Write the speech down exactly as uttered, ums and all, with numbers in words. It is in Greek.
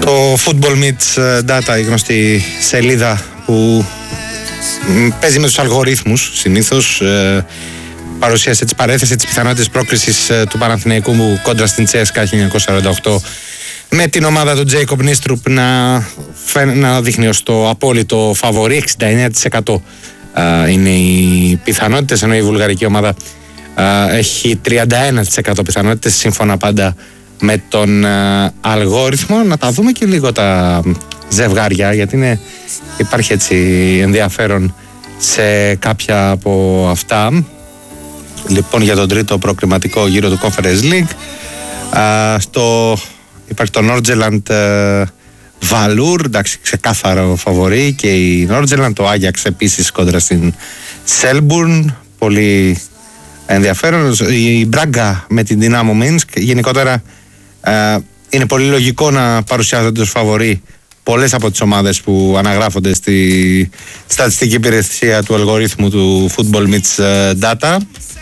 Το Football Meets Data, η γνωστή σελίδα που παίζει με τους αλγορίθμους συνήθως, ε, παρουσίασε τις παρέθεσε τις πιθανότητες πρόκρισης ε, του Παναθηναϊκού μου κόντρα στην Τσέσκα χίλια εννιακόσια σαράντα οκτώ, με την ομάδα του Τζέικοπ Νίστρουπ να, να δείχνει ως το απόλυτο φαβορί. εξήντα εννέα τοις εκατό ε, είναι οι πιθανότητες, ενώ η βουλγαρική ομάδα ε, έχει τριάντα ένα τοις εκατό πιθανότητες, σύμφωνα πάντα με τον ε, αλγόριθμο. Να τα δούμε και λίγο τα ζευγάρια, γιατί είναι, υπάρχει έτσι ενδιαφέρον σε κάποια από αυτά. Λοιπόν, για τον τρίτο προκριματικό γύρο του Conference League, α, στο, υπάρχει το Nordjylland ε, Valur, εντάξει, ξεκάθαρο φαβορί, και η Nordjylland, το Ajax επίσης κόντρα στην Selburn, πολύ ενδιαφέρον. Η Braga με την Dinamo Minsk, γενικότερα ε, είναι πολύ λογικό να παρουσιάζονται ως φαβορί πολλές από τις ομάδες που αναγράφονται στη στατιστική υπηρεσία του αλγορίθμου του Football Meets Data.